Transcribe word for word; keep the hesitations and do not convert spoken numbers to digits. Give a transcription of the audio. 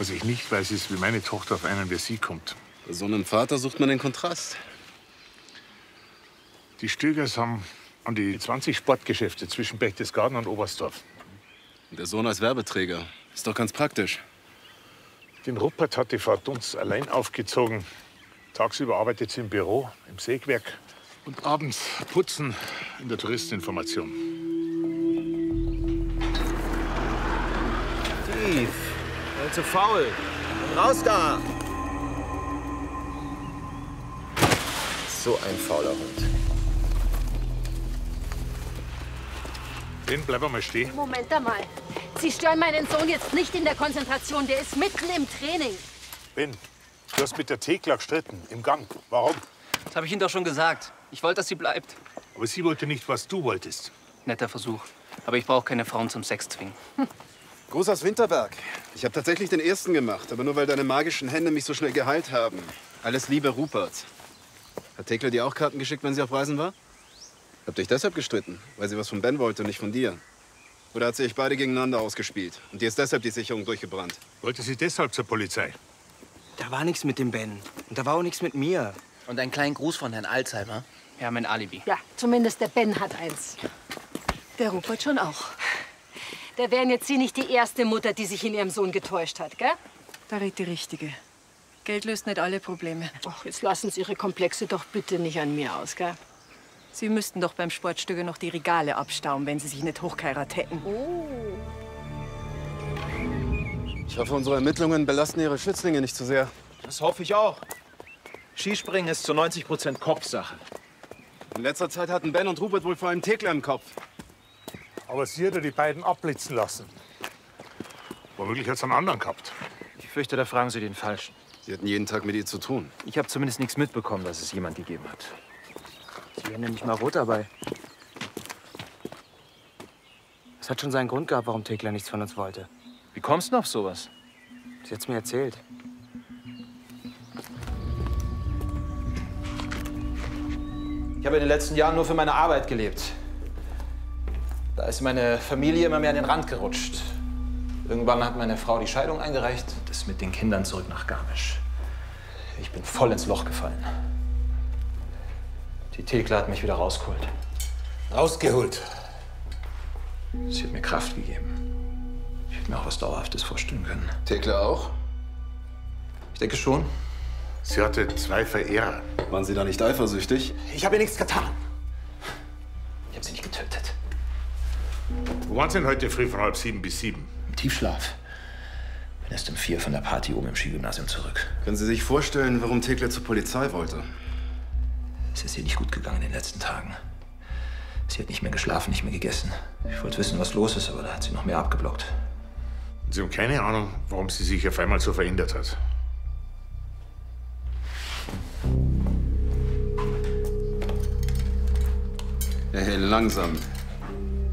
Was ich nicht weiß, ist, wie meine Tochter auf einen wie Sie kommt. Bei so einem Vater sucht man den Kontrast. Die Stögers haben an die zwanzig Sportgeschäfte zwischen Berchtesgaden und Oberstdorf. Und der Sohn als Werbeträger. Ist doch ganz praktisch. Den Rupert hat die Frau Dunz allein aufgezogen. Tagsüber arbeitet sie im Büro, im Sägwerk. Und abends putzen in der Touristeninformation. Steve, sei zu faul. Raus da! So ein fauler Hund. Ben, bleib mal stehen. Moment einmal. Sie stören meinen Sohn jetzt nicht in der Konzentration. Der ist mitten im Training. Ben, du hast mit der Thekla gestritten, im Gang. Warum? Das habe ich Ihnen doch schon gesagt. Ich wollte, dass sie bleibt. Aber sie wollte nicht, was du wolltest. Netter Versuch. Aber ich brauche keine Frauen zum Sex zwingen. Hm. Gruß aus Winterberg. Ich habe tatsächlich den ersten gemacht, aber nur weil deine magischen Hände mich so schnell geheilt haben. Alles Liebe, Rupert. Hat Thekla dir auch Karten geschickt, wenn sie auf Reisen war? Habt ihr euch deshalb gestritten, weil sie was von Ben wollte und nicht von dir? Oder hat sie euch beide gegeneinander ausgespielt und dir ist deshalb die Sicherung durchgebrannt? Wollte sie deshalb zur Polizei? Da war nichts mit dem Ben. Und da war auch nichts mit mir. Und einen kleinen Gruß von Herrn Alzheimer. Wir haben ein Alibi. Ja, zumindest der Ben hat eins. Der Rupert schon auch. Da wären jetzt Sie nicht die erste Mutter, die sich in ihrem Sohn getäuscht hat, gell? Da redet die Richtige. Geld löst nicht alle Probleme. Ach, jetzt lassen Sie Ihre Komplexe doch bitte nicht an mir aus, gell? Sie müssten doch beim Sportstücke noch die Regale abstauben, wenn Sie sich nicht hochgeheiratet hätten. Oh. Ich hoffe, unsere Ermittlungen belasten Ihre Schützlinge nicht zu sehr. Das hoffe ich auch. Skispringen ist zu neunzig Prozent Kopfsache. In letzter Zeit hatten Ben und Rupert wohl vor allem Thekla im Kopf. Aber sie hat ja die beiden abblitzen lassen. Womöglich hat es einen anderen gehabt. Ich fürchte, da fragen Sie den Falschen. Sie hatten jeden Tag mit ihr zu tun. Ich habe zumindest nichts mitbekommen, dass es jemand gegeben hat. Sie wären ja nicht mal rot dabei. Es hat schon seinen Grund gehabt, warum Thekla nichts von uns wollte. Wie kommst du auf sowas? Sie hat's mir erzählt. Ich habe in den letzten Jahren nur für meine Arbeit gelebt. Da ist meine Familie immer mehr an den Rand gerutscht. Irgendwann hat meine Frau die Scheidung eingereicht und ist mit den Kindern zurück nach Garmisch. Ich bin voll ins Loch gefallen. Die Thekla hat mich wieder rausgeholt. Rausgeholt? Sie hat mir Kraft gegeben. Ich hätte mir auch was Dauerhaftes vorstellen können. Thekla auch? Ich denke schon. Sie hatte zwei Verehrer. Waren Sie da nicht eifersüchtig? Ich habe ihr nichts getan. Ich habe sie nicht getötet. Wo waren Sie denn heute früh von halb sieben bis sieben? Im Tiefschlaf. Bin erst um vier von der Party oben im Skigymnasium zurück. Können Sie sich vorstellen, warum Thekla zur Polizei wollte? Es ist ihr nicht gut gegangen in den letzten Tagen. Sie hat nicht mehr geschlafen, nicht mehr gegessen. Ich wollte wissen, was los ist, aber da hat sie noch mehr abgeblockt. Sie haben keine Ahnung, warum sie sich auf einmal so verändert hat. Hey, hey, langsam.